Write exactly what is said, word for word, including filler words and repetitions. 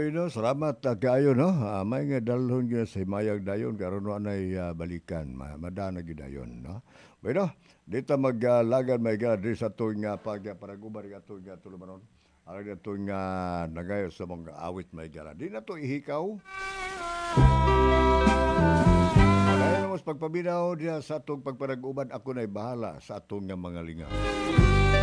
no, salamat ah, kaayo no. Ah, may nga dalhon gyud sa himayag dayon karon wa nay ah, balikan, Ma- madana gyud dayon no. Bueno, dito maglagad may ga diri sa tuwing nga pag paraguban nga tuwing nga tulumanon. Ang nga tuwing nga nagayo sa mga awit may gara. Di na to ihikaw. Wala na mas pagpaminaw diya sa atong pagparaguban ako na'y bahala sa atong nga mga lingaw.